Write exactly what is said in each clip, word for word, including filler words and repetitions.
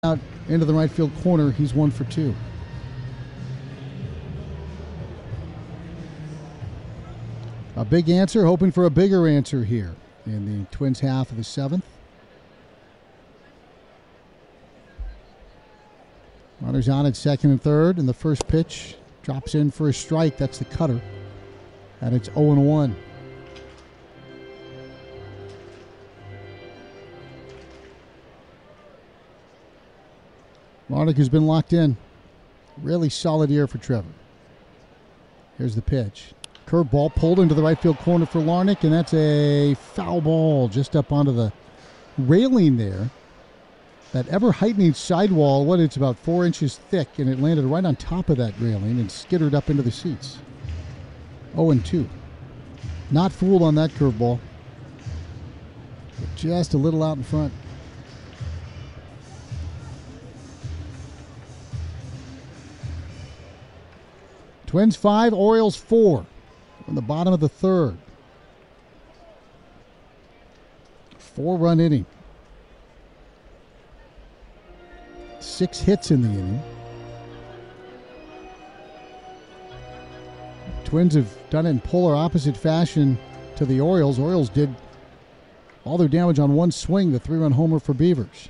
out into the right field corner. He's one for two. A big answer, hoping for a bigger answer here in the Twins half of the seventh. Runners on at second and third, and the first pitch drops in for a strike. That's the cutter, and it's oh and one. Larnach has been locked in. Really solid year for Trevor. Here's the pitch. Curveball pulled into the right field corner for Larnach, and that's a foul ball just up onto the railing there. That ever-heightening sidewall, what, it's about four inches thick, and it landed right on top of that railing and skittered up into the seats. oh and two. Not fooled on that curveball. Just a little out in front. Twins five, Orioles four. On the bottom of the third. Four-run inning. Six hits in the inning. Twins have done it in polar opposite fashion to the Orioles. Orioles did all their damage on one swing, the three-run homer for Beavers.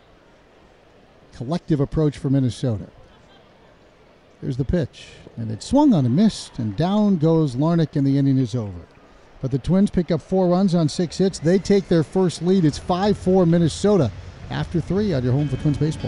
Collective approach for Minnesota. Here's the pitch, and it swung on and missed, and down goes Larnach, and the inning is over. But the Twins pick up four runs on six hits. They take their first lead. It's five four Minnesota after three on your home for Twins baseball.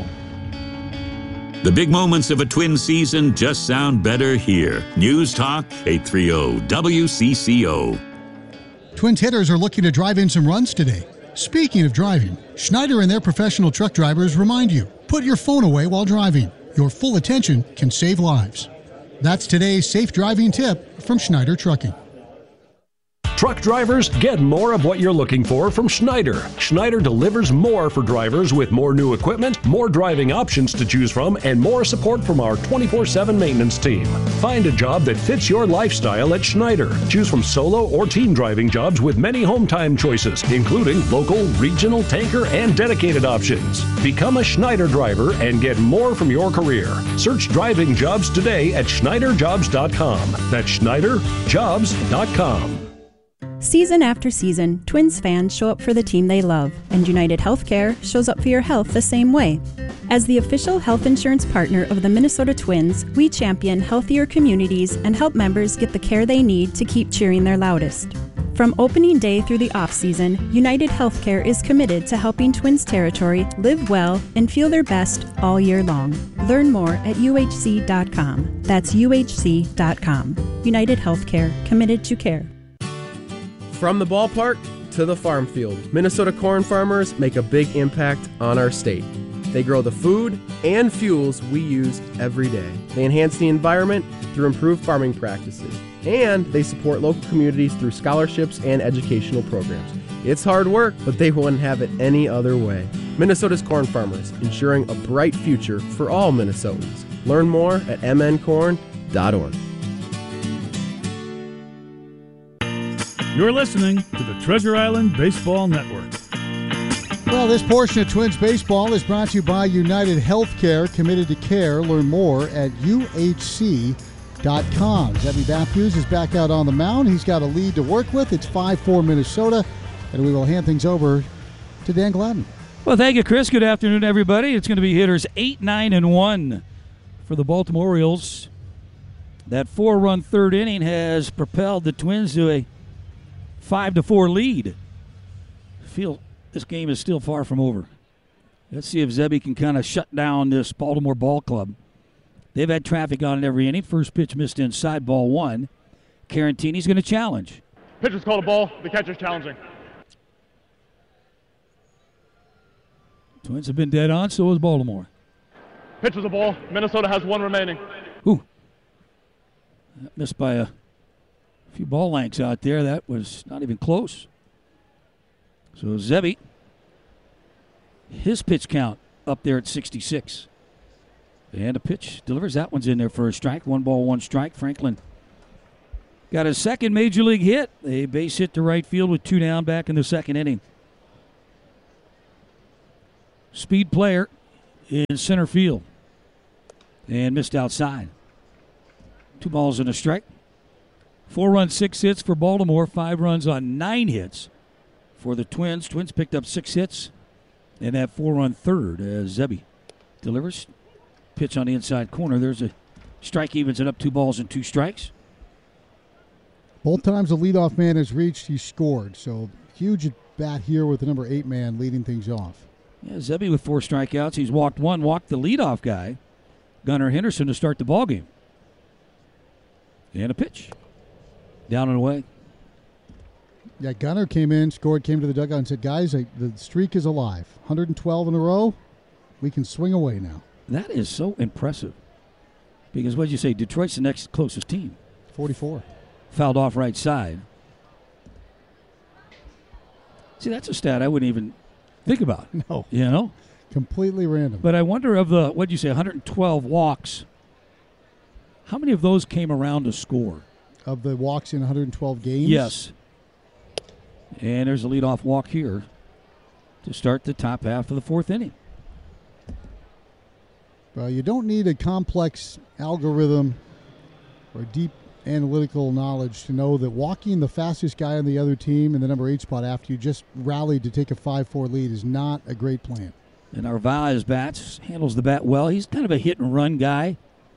The big moments of a Twin season just sound better here. News Talk eight thirty W C C O. Twins hitters are looking to drive in some runs today. Speaking of driving, Schneider and their professional truck drivers remind you, put your phone away while driving. Your full attention can save lives. That's today's safe driving tip from Schneider Trucking. Truck drivers, get more of what you're looking for from Schneider. Schneider delivers more for drivers with more new equipment, more driving options to choose from, and more support from our twenty-four seven maintenance team. Find a job that fits your lifestyle at Schneider. Choose from solo or team driving jobs with many home time choices, including local, regional, tanker, and dedicated options. Become a Schneider driver and get more from your career. Search driving jobs today at Schneider Jobs dot com. That's Schneider Jobs dot com. Season after season, Twins fans show up for the team they love, and United Healthcare shows up for your health the same way. As the official health insurance partner of the Minnesota Twins, we champion healthier communities and help members get the care they need to keep cheering their loudest. From opening day through the off-season, United Healthcare is committed to helping Twins territory live well and feel their best all year long. Learn more at U H C dot com. That's U H C dot com. United Healthcare, committed to care. From the ballpark to the farm field, Minnesota corn farmers make a big impact on our state. They grow the food and fuels we use every day. They enhance the environment through improved farming practices. And they support local communities through scholarships and educational programs. It's hard work, but they wouldn't have it any other way. Minnesota's corn farmers, ensuring a bright future for all Minnesotans. Learn more at m n corn dot org. You're listening to the Treasure Island Baseball Network. Well, this portion of Twins Baseball is brought to you by United Healthcare, committed to care. Learn more at U H C dot com. Zebby Matthews is back out on the mound. He's got a lead to work with. It's five four Minnesota, and we will hand things over to Dan Gladden. Well, thank you, Chris. Good afternoon, everybody. It's going to be hitters eight, nine, and one for the Baltimore Orioles. That four-run third inning has propelled the Twins to a Five to four lead. I feel this game is still far from over. Let's see if Zebby can kind of shut down this Baltimore ball club. They've had traffic on it every inning. First pitch missed inside, ball one. Carantini's going to challenge. Pitcher's called a ball. The catcher's challenging. Twins have been dead on, so is Baltimore. Pitch was a ball. Minnesota has one remaining. Ooh. That missed by a few ball lengths out there. That was not even close. So Zebby, his pitch count up there at sixty-six. And a pitch delivers. That one's in there for a strike. One ball, one strike. Franklin got his second major league hit. A base hit to right field with two down back in the second inning. Speed player. in center field and missed outside. Two balls and a strike. Four runs, six hits for Baltimore. Five runs on nine hits for the Twins. Twins picked up six hits in that four-run third as Zebby delivers. Pitch on the inside corner. There's a strike, evens it up, two balls and two strikes. Both times the leadoff man has reached, he scored. So huge at bat here with the number eight man leading things off. Yeah, Zebby with four strikeouts. He's walked one, walked the leadoff guy, Gunnar Henderson, to start the ballgame. And a pitch. Down and away. Yeah, Gunnar came in, scored, came to the dugout and said, guys, I, the streak is alive. one hundred twelve in a row. We can swing away now. That is so impressive. Because what did you say? Detroit's the next closest team. forty-four. Fouled off right side. See, that's a stat I wouldn't even think about. No. You know? Completely random. But I wonder of the, what did you say, one hundred twelve walks, how many of those came around to score? Of the walks in one hundred twelve games? Yes. And there's a leadoff walk here to start the top half of the fourth inning. Well, you don't need a complex algorithm or deep analytical knowledge to know that walking the fastest guy on the other team in the number eight spot after you just rallied to take a five four lead is not a great plan. And Narvaez bats, handles the bat well. He's kind of a hit and run guy.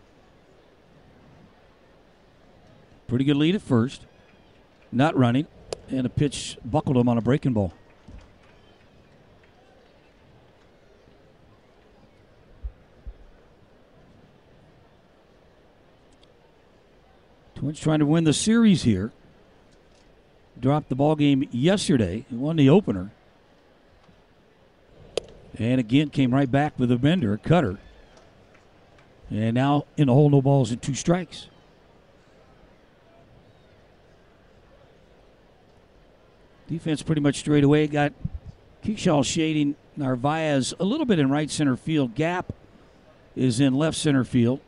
Pretty good lead at first. Not running. And a pitch buckled him on a breaking ball. Twins trying to win the series here. Dropped the ball game yesterday. He won the opener. And again came right back with a bender, a cutter. And now in the hole, no balls and two strikes. Defense pretty much straight away. Got Kershaw shading Narvaez a little bit in right center field. Gap is in left center field.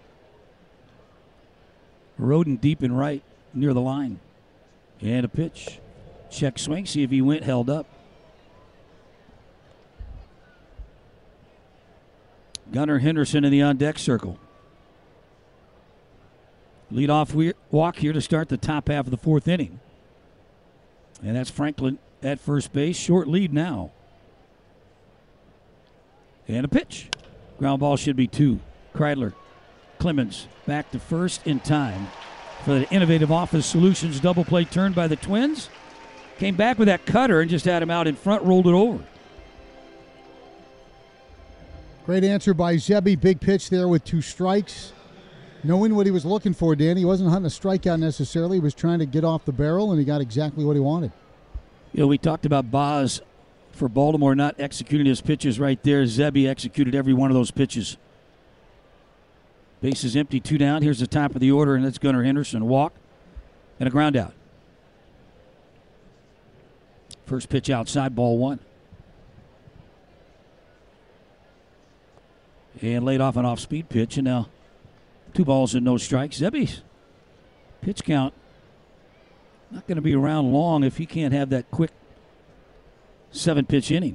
Roden deep in right near the line. And a pitch. Check swing. See if he went, held up. Gunnar Henderson in the on-deck circle. Leadoff walk here to start the top half of the fourth inning. And that's Franklin at first base. Short lead now. And a pitch. Ground ball should be two. Kreidler. Clemens back to first in time for the Innovative Office Solutions double play turn by the Twins. Came back with that cutter and just had him out in front, rolled it over. Great answer by Zebby. Big pitch there with two strikes. Knowing what he was looking for, Danny. He wasn't hunting a strikeout necessarily. He was trying to get off the barrel, and he got exactly what he wanted. You know, we talked about Boz for Baltimore not executing his pitches right there. Zebby executed every one of those pitches. Base is empty, two down. Here's the top of the order, and that's Gunnar Henderson. Walk and a ground out. First pitch outside, ball one. And laid off an off-speed pitch, and now two balls and no strikes. Zebby's pitch count not going to be around long if he can't have that quick seven-pitch inning.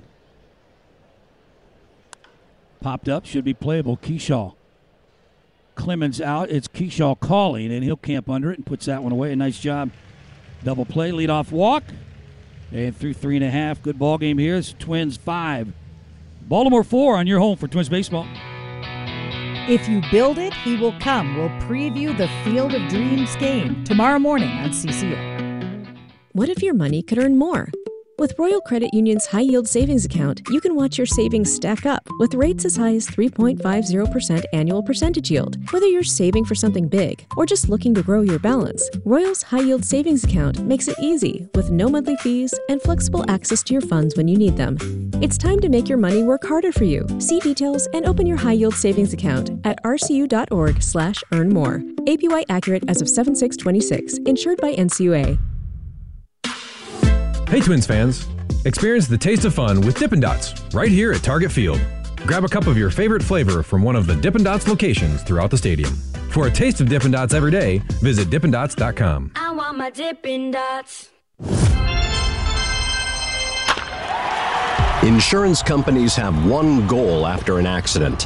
Popped up, should be playable. Kershaw. Clemens out. It's Kershaw calling, and he'll camp under it and puts that one away. A nice job. Double play, leadoff walk. And through three and a half. Good ball game here. It's Twins five. Baltimore four on your home for Twins baseball. If you build it, he will come. We'll preview the Field of Dreams game tomorrow morning on C C O. What if your money could earn more? With Royal Credit Union's High Yield Savings Account, you can watch your savings stack up with rates as high as three point five zero percent annual percentage yield. Whether you're saving for something big or just looking to grow your balance, Royal's High Yield Savings Account makes it easy with no monthly fees and flexible access to your funds when you need them. It's time to make your money work harder for you. See details and open your High Yield Savings Account at rcu.org slash earn more. A P Y accurate as of seven six twenty-six. Insured by N C U A. Hey Twins fans, experience the taste of fun with Dippin' Dots right here at Target Field. Grab a cup of your favorite flavor from one of the Dippin' Dots locations throughout the stadium. For a taste of Dippin' Dots every day, visit dippin dots dot com. I want my Dippin' Dots. Insurance companies have one goal after an accident: